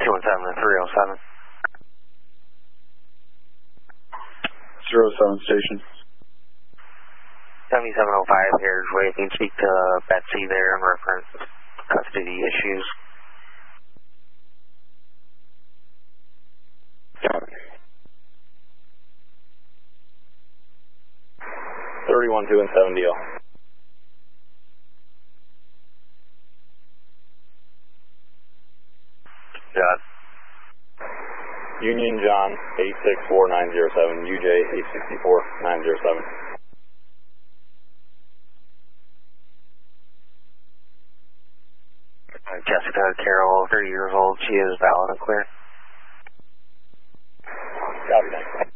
217 to 307. 07 station. 7705 Heritage Way. Can you speak to Betsy there in reference to custody issues? Got it. 31-2 and 7 deal. Got Union John 864907, UJ 864907. Jessica Carroll, 30 years old. She is valid and clear. Copy, thanks.